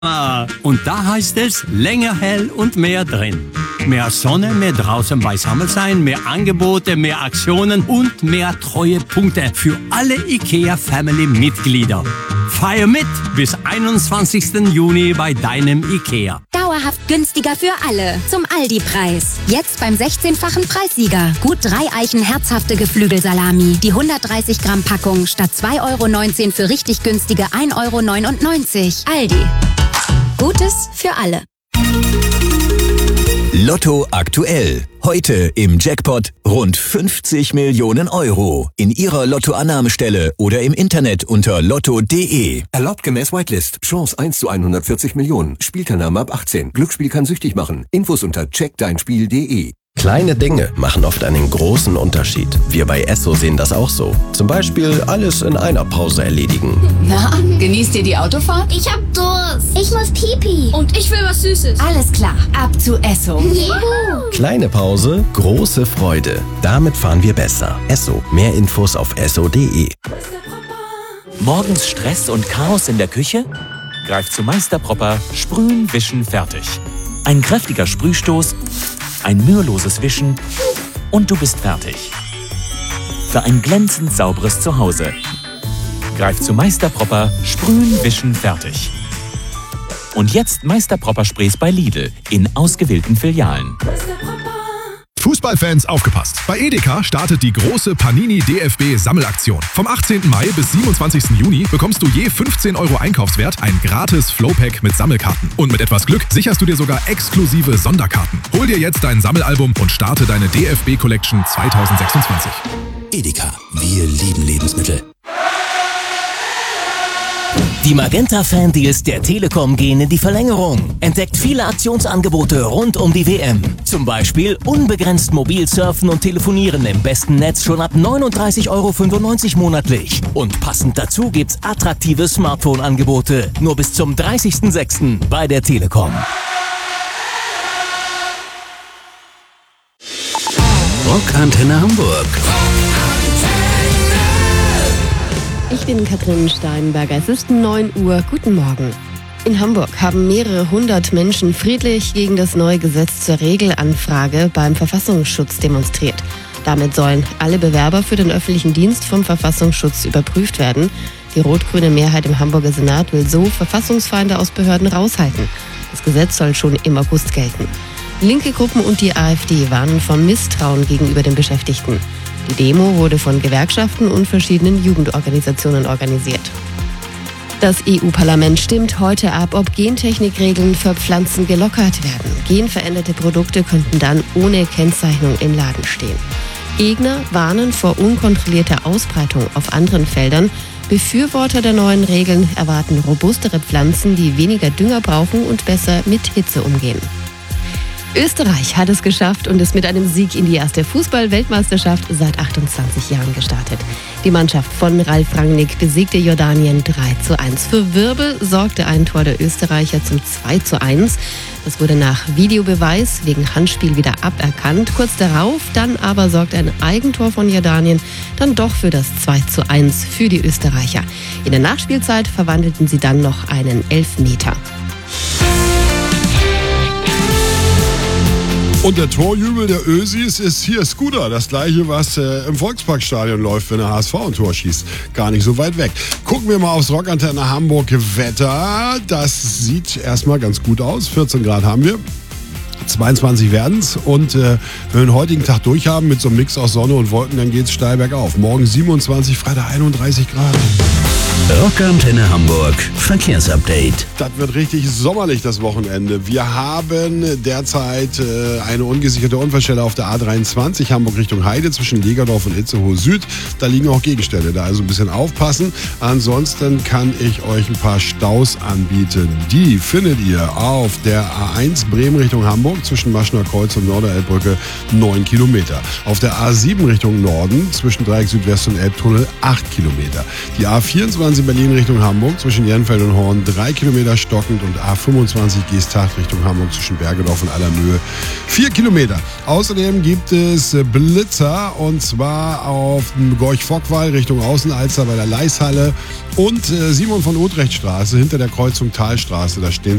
Und da heißt es, länger hell und mehr drin. Mehr Sonne, mehr draußen beisammen sein, mehr Angebote, mehr Aktionen und mehr Treuepunkte für alle IKEA-Family-Mitglieder. Feier mit bis 21. Juni bei deinem IKEA. Dauerhaft günstiger für alle. Zum Aldi-Preis. Jetzt beim 16-fachen Preissieger. Gut 3 Eichen herzhafte Geflügelsalami. Die 130 Gramm Packung statt 2,19 € für richtig günstige 1,99 €. Aldi. Gutes für alle. Lotto aktuell. Heute im Jackpot rund 50 Millionen Euro. In Ihrer Lottoannahmestelle oder im Internet unter lotto.de. Erlaubt gemäß Whitelist. Chance 1 zu 140 Millionen. Spielteilnahme ab 18. Glücksspiel kann süchtig machen. Infos unter checkdeinspiel.de. Kleine Dinge machen oft einen großen Unterschied. Wir bei Esso sehen das auch so. Zum Beispiel alles in einer Pause erledigen. Na, genießt ihr die Autofahrt? Ich hab Durst. Ich muss Pipi. Und ich will was Süßes. Alles klar, ab zu Esso. Juhu. Kleine Pause, große Freude. Damit fahren wir besser. Esso. Mehr Infos auf esso.de. Morgens Stress und Chaos in der Küche? Greif zu Meister Propper, sprühen, wischen, fertig. Ein kräftiger Sprühstoß, ein müheloses Wischen und du bist fertig. Für ein glänzend sauberes Zuhause. Greif zu Meister Propper, sprühen, wischen, fertig. Und jetzt Meister Propper Sprays bei Lidl in ausgewählten Filialen. Fußballfans aufgepasst! Bei Edeka startet die große Panini DFB Sammelaktion. Vom 18. Mai bis 27. Juni bekommst du je 15 € Einkaufswert ein gratis Flowpack mit Sammelkarten. Und mit etwas Glück sicherst du dir sogar exklusive Sonderkarten. Hol dir jetzt dein Sammelalbum und starte deine DFB Collection 2026. Edeka, wir lieben Lebensmittel. Die Magenta-Fan-Deals der Telekom gehen in die Verlängerung. Entdeckt viele Aktionsangebote rund um die WM. Zum Beispiel unbegrenzt mobil surfen und telefonieren im besten Netz schon ab 39,95 € monatlich. Und passend dazu gibt's attraktive Smartphone-Angebote. Nur bis zum 30.06. bei der Telekom. Rockantenne Hamburg. Ich bin Katrin Steinberger. Es ist 9 Uhr. Guten Morgen. In Hamburg haben mehrere hundert Menschen friedlich gegen das neue Gesetz zur Regelanfrage beim Verfassungsschutz demonstriert. Damit sollen alle Bewerber für den öffentlichen Dienst vom Verfassungsschutz überprüft werden. Die rot-grüne Mehrheit im Hamburger Senat will so Verfassungsfeinde aus Behörden raushalten. Das Gesetz soll schon im August gelten. Linke Gruppen und die AfD warnen vor Misstrauen gegenüber den Beschäftigten. Die Demo wurde von Gewerkschaften und verschiedenen Jugendorganisationen organisiert. Das EU-Parlament stimmt heute ab, ob Gentechnikregeln für Pflanzen gelockert werden. Genveränderte Produkte könnten dann ohne Kennzeichnung im Laden stehen. Gegner warnen vor unkontrollierter Ausbreitung auf anderen Feldern. Befürworter der neuen Regeln erwarten robustere Pflanzen, die weniger Dünger brauchen und besser mit Hitze umgehen. Österreich hat es geschafft und ist mit einem Sieg in die erste Fußball-Weltmeisterschaft seit 28 Jahren gestartet. Die Mannschaft von Ralf Rangnick besiegte Jordanien 3:1. Für Wirbel sorgte ein Tor der Österreicher zum 2:1. Das wurde nach Videobeweis wegen Handspiel wieder aberkannt. Kurz darauf dann aber sorgte ein Eigentor von Jordanien dann doch für das 2:1 für die Österreicher. In der Nachspielzeit verwandelten sie dann noch einen Elfmeter. Und der Torjubel der Ösis ist hier Scooter. Das gleiche, was im Volksparkstadion läuft, wenn der HSV ein Tor schießt. Gar nicht so weit weg. Gucken wir mal aufs Rockantenne Hamburg Wetter. Das sieht erstmal ganz gut aus. 14 Grad haben wir. 22 werden's. Und wenn wir den heutigen Tag durchhaben mit so einem Mix aus Sonne und Wolken, dann geht's steil bergauf. Morgen 27, Freitag 31 Grad. Rockantenne Hamburg Verkehrsupdate. Das wird richtig sommerlich das Wochenende. Wir haben derzeit eine ungesicherte Unfallstelle auf der A23 Hamburg Richtung Heide zwischen Legerdorf und Itzehoe Süd. Da liegen auch Gegenstände, da also ein bisschen aufpassen. Ansonsten kann ich euch ein paar Staus anbieten. Die findet ihr auf der A1 Bremen Richtung Hamburg zwischen Maschner Kreuz und Norderelbbrücke 9 Kilometer. Auf der A7 Richtung Norden zwischen Dreieck Südwest und Elbtunnel 8 Kilometer. Die A24 A22 Berlin Richtung Hamburg zwischen Jernfeld und Horn 3 Kilometer stockend und A25 Geesthacht Richtung Hamburg zwischen Bergedorf und Allermöhe 4 Kilometer. Außerdem gibt es Blitzer und zwar auf dem Gorch-Fockwall Richtung Außenalster bei der Leishalle und Simon von Utrecht Straße hinter der Kreuzung Talstraße. Da stehen